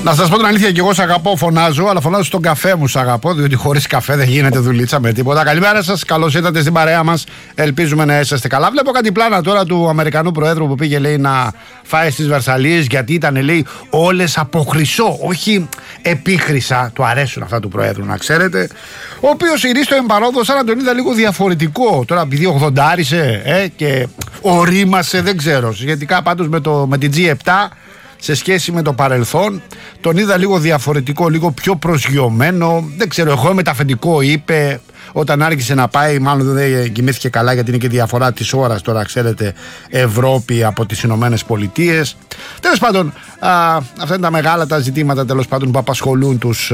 Να σας πω την αλήθεια, και εγώ σ' αγαπώ, φωνάζω, αλλά φωνάζω στον καφέ μου, σ' αγαπώ, διότι χωρίς καφέ δεν γίνεται δουλίτσα με τίποτα. Καλημέρα σας, καλώς ήρθατε στην παρέα μας. Ελπίζουμε να είσαστε καλά. Βλέπω κάτι πλάνα τώρα του Αμερικανού Προέδρου που πήγε, λέει, να φάει στις Βερσαλίες, γιατί ήταν, λέει, όλες από χρυσό, όχι επί χρυσά. Του αρέσουν αυτά του Προέδρου, να ξέρετε. Ο οποίος η Ρίστο εμπαρόδο, σαν να τον είδα λίγο διαφορετικό. Τώρα, επειδή 80άρισε και ορίμασε, δεν ξέρω. Σχετικά πάντως με την G7. Σε σχέση με το παρελθόν, τον είδα λίγο διαφορετικό, λίγο πιο προσγειωμένο. Δεν ξέρω, εγώ είμαι αφεντικό, είπε όταν άρχισε να πάει. Μάλλον δεν κοιμήθηκε καλά, γιατί είναι και διαφορά της ώρας τώρα, ξέρετε, Ευρώπη από τις Ηνωμένες Πολιτείες. Τέλος πάντων, αυτά είναι τα μεγάλα τα ζητήματα, τέλος πάντων, που απασχολούν τους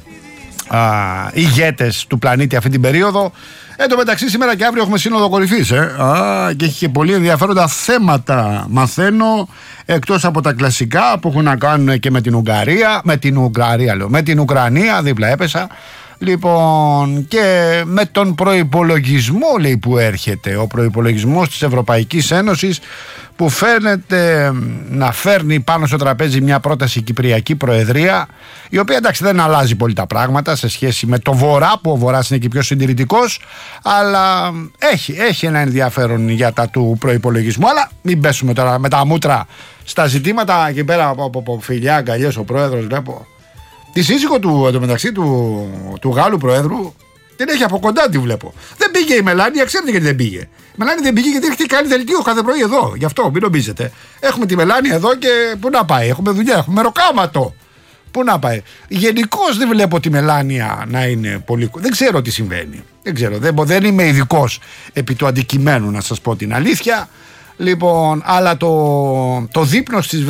ηγέτες του πλανήτη αυτή την περίοδο. Εν τω μεταξύ, σήμερα και αύριο έχουμε σύνοδο κορυφής, και έχει και πολύ ενδιαφέροντα θέματα, μαθαίνω, εκτός από τα κλασικά που έχουν να κάνουν και με την Ουγγαρία, με την Ουκρανία, δίπλα έπεσα. Λοιπόν, και με τον προϋπολογισμό, λέει, που έρχεται, ο προϋπολογισμός της Ευρωπαϊκής Ένωσης, που φαίνεται να φέρνει πάνω στο τραπέζι μια πρόταση Κυπριακή Προεδρία, η οποία, εντάξει, δεν αλλάζει πολύ τα πράγματα σε σχέση με το Βορρά, που ο Βορράς είναι και πιο συντηρητικός, αλλά έχει ένα ενδιαφέρον για τα του προϋπολογισμού. Αλλά μην πέσουμε τώρα με τα μούτρα στα ζητήματα. Εκεί πέρα από φιλιά, αγκαλιές, ο πρόεδρος, βλέπω τη σύζυγο του, εντωμεταξύ του Γάλλου Προέδρου, την έχει από κοντά, τη βλέπω. Δεν πήγε η Μελάνια, ξέρετε γιατί δεν πήγε. Η Μελάνια δεν πήγε γιατί έχει κάνει δελτίο κάθε πρωί εδώ. Γι' αυτό μην νομίζετε. Έχουμε τη Μελάνια εδώ και πού να πάει. Έχουμε δουλειά, έχουμε μεροκάματο. Πού να πάει. Γενικώς δεν βλέπω τη Μελάνια να είναι πολύ. Δεν ξέρω τι συμβαίνει. Δεν ξέρω. Δεν είμαι ειδικός επί του αντικειμένου, να σας πω την αλήθεια. Λοιπόν, αλλά το δείπνο στις